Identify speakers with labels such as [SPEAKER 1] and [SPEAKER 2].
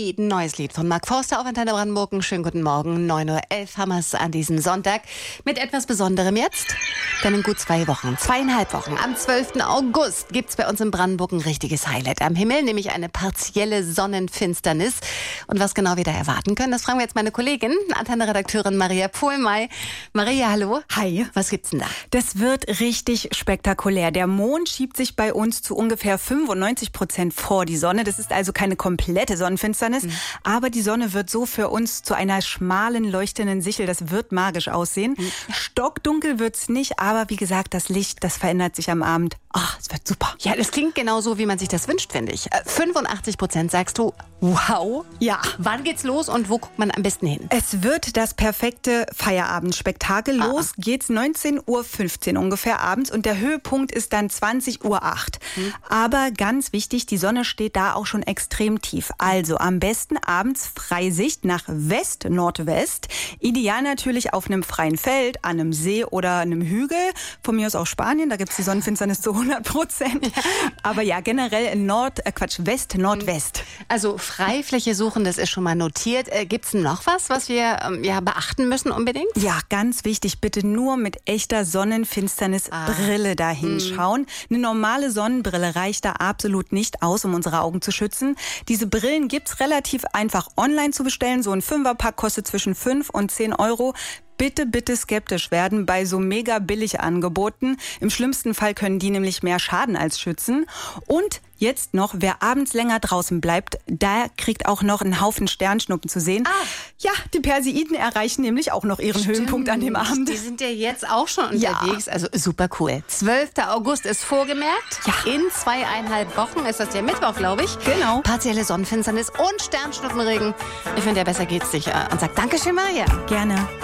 [SPEAKER 1] Free, ein neues Lied von Mark Forster auf Antenne Brandenburg. Schönen guten Morgen, 9:11 Uhr haben wir es an diesem Sonntag. Mit etwas Besonderem jetzt, denn in gut 2 Wochen, 2,5 Wochen, am 12. August gibt es bei uns in Brandenburg ein richtiges Highlight am Himmel, nämlich eine partielle Sonnenfinsternis. Und was genau wir da erwarten können, das fragen wir jetzt meine Kollegin, Antenne-Redakteurin Maria Pohlmey. Maria, hallo.
[SPEAKER 2] Hi.
[SPEAKER 1] Was gibt's denn da?
[SPEAKER 2] Das wird richtig spektakulär. Der Mond schiebt sich bei uns zu ungefähr 95% vor die Sonne. Das ist also keine komplette Sonnenfinsternis, aber die Sonne wird so für uns zu einer schmalen, leuchtenden Sichel. Das wird magisch aussehen. Stockdunkel wird's nicht, aber wie gesagt, das Licht, das verändert sich am Abend. Ach, es wird super.
[SPEAKER 1] Ja, das klingt genau so, wie man sich das wünscht, finde ich. 85% sagst du, wow.
[SPEAKER 2] Ja.
[SPEAKER 1] Wann geht's los und wo guckt man am besten hin?
[SPEAKER 2] Es wird das perfekte Feierabendspektakel. Los geht's 19:15 Uhr ungefähr abends und der Höhepunkt ist dann 20:08 Uhr. Aber ganz wichtig, die Sonne steht da auch schon extrem tief. Also am besten abends Freisicht nach West-Nordwest. Ideal natürlich auf einem freien Feld, an einem See oder einem Hügel. Von mir aus auch Spanien, da gibt's die Sonnenfinsternis zu 100%. Aber ja, generell in West-Nordwest.
[SPEAKER 1] Also Freifläche suchen, das ist schon mal notiert. Gibt's noch was wir beachten müssen unbedingt?
[SPEAKER 2] Ja, ganz wichtig, bitte nur mit echter Sonnenfinsternisbrille da hinschauen. Eine normale Sonnenbrille reicht da absolut nicht aus, um unsere Augen zu schützen. Diese Brillen gibt's relativ einfach online zu bestellen. So ein 5er-Pack kostet zwischen 5 und 10 Euro. Bitte skeptisch werden bei so mega billig Angeboten. Im schlimmsten Fall können die nämlich mehr schaden als schützen. Und jetzt noch, wer abends länger draußen bleibt, der kriegt auch noch einen Haufen Sternschnuppen zu sehen. Ja, die Perseiden erreichen nämlich auch noch ihren Höhepunkt an dem Abend.
[SPEAKER 1] Die sind ja jetzt auch schon unterwegs, also super cool. 12. August ist vorgemerkt.
[SPEAKER 2] Ja.
[SPEAKER 1] In 2,5 Wochen ist das der Mittwoch, glaube ich.
[SPEAKER 2] Genau.
[SPEAKER 1] Partielle Sonnenfinsternis und Sternschnuppenregen. Ich finde, ja, besser geht's nicht. Und sag Dankeschön, Maria.
[SPEAKER 2] Gerne.